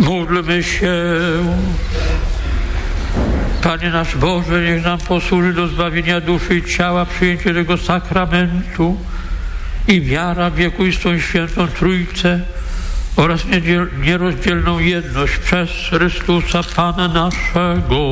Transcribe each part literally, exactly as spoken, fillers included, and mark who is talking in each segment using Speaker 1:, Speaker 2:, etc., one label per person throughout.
Speaker 1: Módlmy się. Panie nasz Boże, niech nam posłuży do zbawienia duszy i ciała przyjęcie tego sakramentu i wiara w wiekuistą świętą Trójcę oraz nierozdzielną jedność przez Chrystusa Pana naszego.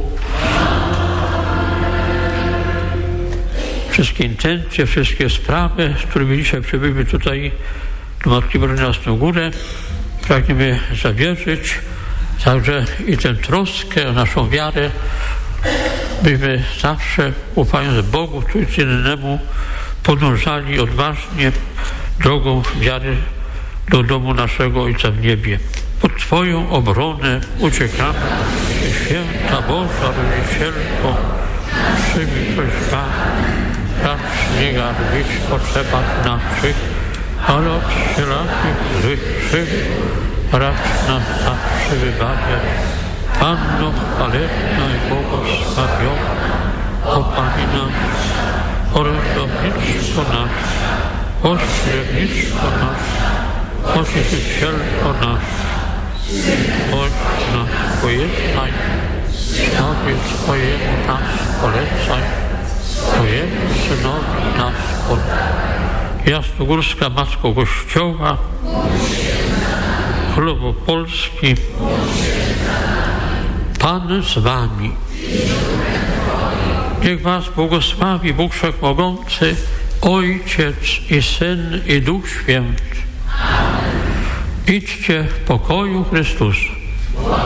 Speaker 1: Wszystkie intencje, wszystkie sprawy, z którymi dzisiaj przybyliśmy tutaj do Matki Bożej na Jasną Górę, pragniemy zawierzyć, także i tę troskę o naszą wiarę, byśmy zawsze, ufając Bogu Trójcynemu, podążali odważnie drogą wiary do domu naszego Ojca w niebie. Pod Twoją obronę uciekamy. Święta Boża Rodzicielko, przyjmij prośbę, racz nie garbić w potrzebach naszych, ale od wszelakich złych krzywd racz nas zawsze wybawiać. Panno chwalebna i błogosławiona, o Pani nam, orędownictwo nasze, pośrednictwo nasze, Pocieszycielko nasz, bądź nas pojednaj, Sobie swojemu nas polecaj, swojemu Synowi nas polecaj. Jasnogórska Matko Kościoła, Królowo Polski, Pan z Wami. Niech Was błogosławi Bóg Wszechmogący, Ojciec i Syn i Duch Święty. Idźcie w pokoju Chrystusa.